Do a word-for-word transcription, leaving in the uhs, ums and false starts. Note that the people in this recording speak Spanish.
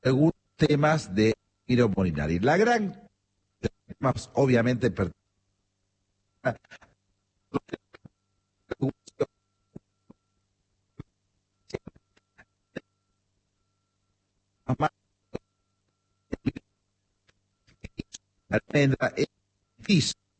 algunos temas de Miro Molinari. La gran temas, obviamente, per- más almendra es difícil